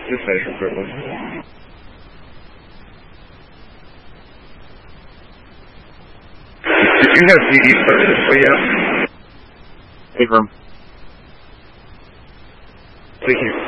Just finish it quickly. You have CD first, but yeah. Big room. Thank you.